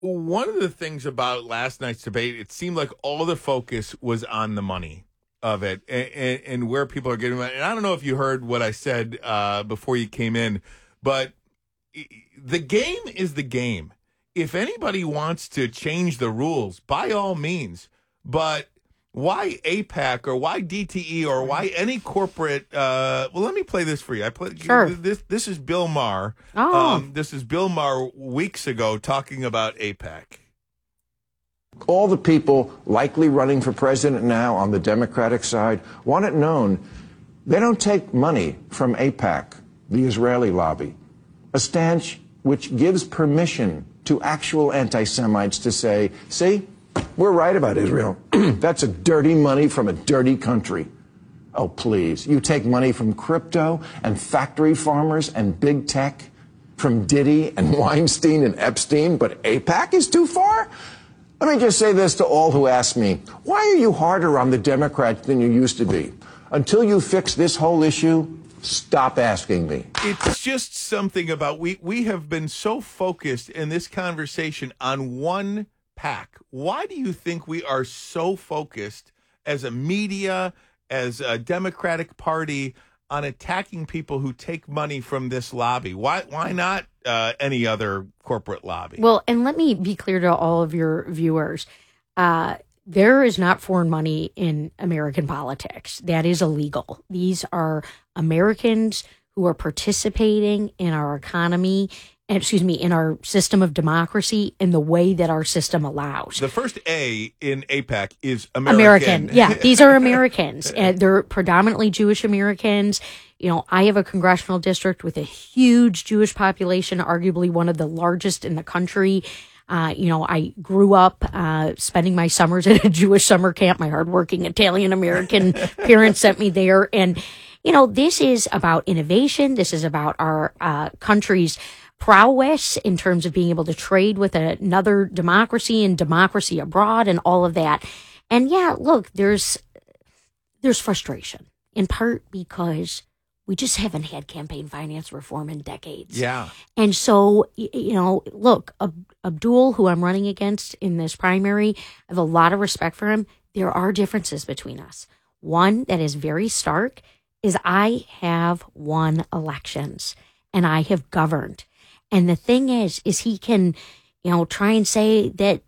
One of the things about last night's debate, it seemed like all the focus was on the money of it and where people are getting money. And I don't know if you heard what I said before you came in, but the game is the game. If anybody wants to change the rules, by all means. But why APAC or why DTE or why any corporate? Well, let me play this for you. I play Sure. this is Bill Maher. Oh. This is Bill Maher weeks ago talking about APAC. All the people likely running for president now on the Democratic side want it known they don't take money from AIPAC, the Israeli lobby, a stance which gives permission to actual anti-Semites to say, see, we're right about Israel. That's a dirty money from a dirty country. Oh, please. You take money from crypto and factory farmers and big tech, from Diddy and Weinstein and Epstein, but AIPAC is too far? Let me just say this to all who ask me, why are you harder on the Democrats than you used to be? Until you fix this whole issue, stop asking me. It's just something about we have been so focused in this conversation on one PAC. Why do you think we are so focused as a media, as a Democratic Party, on attacking people who take money from this lobby? Why not any other corporate lobby? Well, and let me be clear to all of your viewers. There is not foreign money in American politics. That is illegal. These are Americans who are participating in our economy, in our system of democracy in the way that our system allows. The first A in AIPAC is American. American. Yeah, these are Americans. And they're predominantly Jewish Americans. You know, I have a congressional district with a huge Jewish population, arguably one of the largest in the country. I grew up spending my summers at a Jewish summer camp. My hardworking Italian-American parents sent me there. And, this is about innovation. This is about our country's prowess in terms of being able to trade with another democracy and democracy abroad and all of that. And yeah, look, there's frustration, in part because we just haven't had campaign finance reform in decades. Yeah. And so, look, Abdul, who I'm running against in this primary, I have a lot of respect for him. There are differences between us. One that is very stark is I have won elections and I have governed. And the thing is he can, try and say that,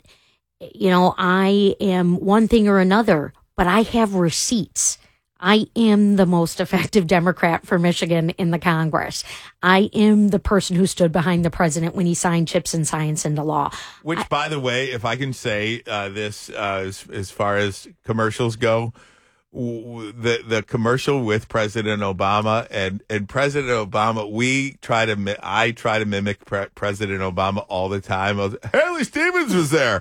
I am one thing or another, but I have receipts. I am the most effective Democrat for Michigan in the Congress. I am the person who stood behind the president when he signed CHIPS and Science into law. Which, by the way, if I can say this as far as commercials go, the commercial with President Obama and President Obama, I try to mimic President Obama all the time. Haley Stevens was there,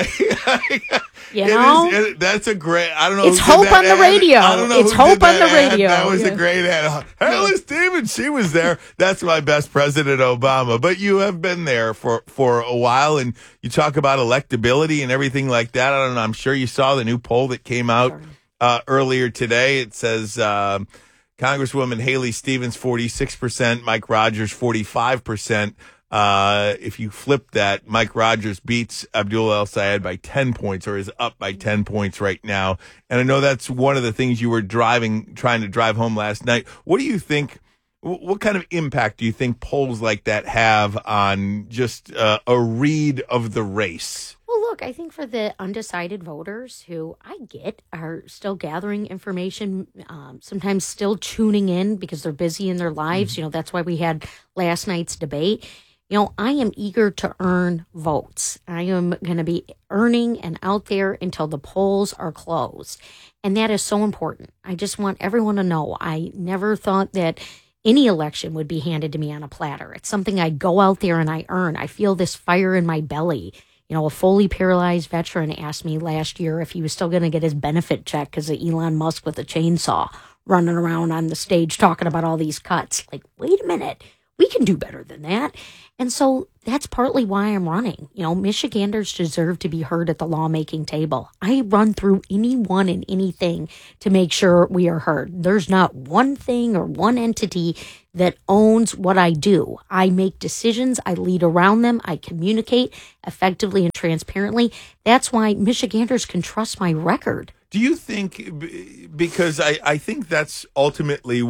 that's a great. I don't know. It's hope on the radio. I don't know. It's hope on the radio. That was a great ad. Haley Stevens, she was there. That's my best President Obama. But you have been there for a while, and you talk about electability and everything like that. I don't know. I'm sure you saw the new poll that came out earlier today. It says Congresswoman Haley Stevens 46%, Mike Rogers 45%. If you flip that, Mike Rogers beats Abdul El Sayed by 10 points, or is up by 10 points right now. And I know that's one of the things you were trying to drive home last night. What do you think? What kind of impact do you think polls like that have on just a read of the race? Well, look, I think for the undecided voters who I get are still gathering information, sometimes still tuning in because they're busy in their lives. Mm-hmm. That's why we had last night's debate. I am eager to earn votes. I am going to be earning and out there until the polls are closed. And that is so important. I just want everyone to know I never thought that any election would be handed to me on a platter. It's something I go out there and I earn. I feel this fire in my belly. A fully paralyzed veteran asked me last year if he was still going to get his benefit check because of Elon Musk with a chainsaw running around on the stage talking about all these cuts. Like, wait a minute. We can do better than that. And so that's partly why I'm running. Michiganders deserve to be heard at the lawmaking table. I run through anyone and anything to make sure we are heard. There's not one thing or one entity that owns what I do. I make decisions. I lead around them. I communicate effectively and transparently. That's why Michiganders can trust my record. Do you think, because I think that's ultimately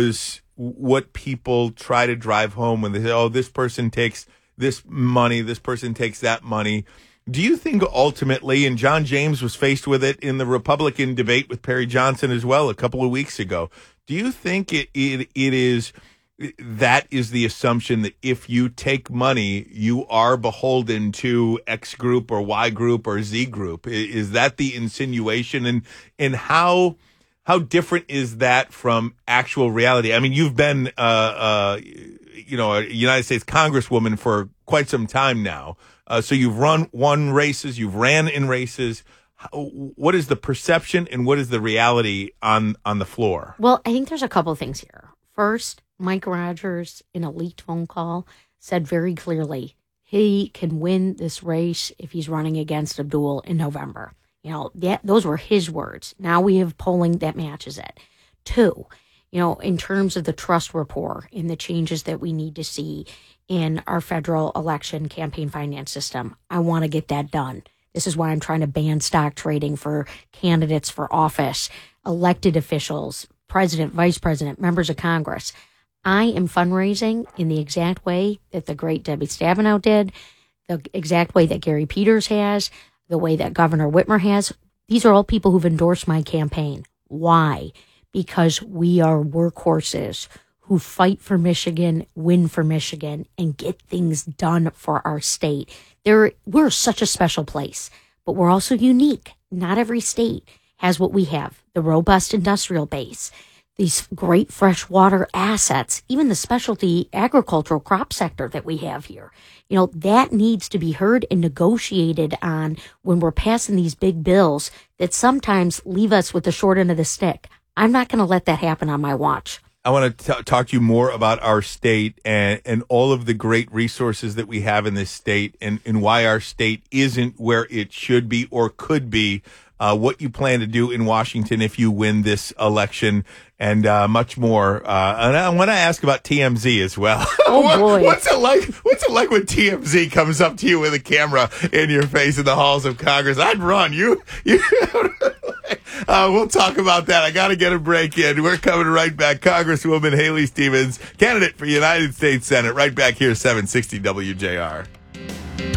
what people try to drive home when they say, oh, this person takes this money, this person takes that money. Do you think ultimately, and John James was faced with it in the Republican debate with Perry Johnson as well a couple of weeks ago, do you think it is that is the assumption that if you take money, you are beholden to X group or Y group or Z group? Is that the insinuation? And how different is that from actual reality? I mean, you've been, a United States Congresswoman for quite some time now. So you've won races, you've ran in races. What is the perception and what is the reality on the floor? Well, I think there's a couple of things here. First, Mike Rogers, in a leaked phone call, said very clearly he can win this race if he's running against Abdul in November. Those were his words. Now we have polling that matches it. 2, in terms of the trust rapport and the changes that we need to see in our federal election campaign finance system, I want to get that done. This is why I'm trying to ban stock trading for candidates for office, elected officials, president, vice president, members of Congress. I am fundraising in the exact way that the great Debbie Stabenow did, the exact way that Gary Peters has, the way that Governor Whitmer has. These are all people who've endorsed my campaign. Why? Because we are workhorses who fight for Michigan, win for Michigan, and get things done for our state. We're such a special place, but we're also unique. Not every state has what we have, the robust industrial base, these great freshwater assets, even the specialty agricultural crop sector that we have here. That needs to be heard and negotiated on when we're passing these big bills that sometimes leave us with the short end of the stick. I'm not going to let that happen on my watch. I want to talk to you more about our state and all of the great resources that we have in this state and why our state isn't where it should be or could be, what you plan to do in Washington if you win this election, and much more. And I want to ask about TMZ as well. Oh, boy. What's it like when TMZ comes up to you with a camera in your face in the halls of Congress? I'd run. We'll talk about that. I got to get a break in. We're coming right back. Congresswoman Haley Stevens, candidate for United States Senate, right back here, 760 WJR.